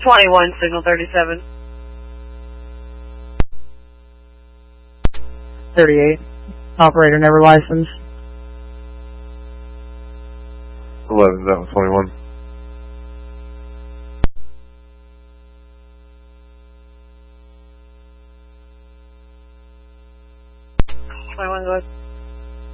21, signal 37. 38. Operator never licensed. 11, that was 21. Go ahead.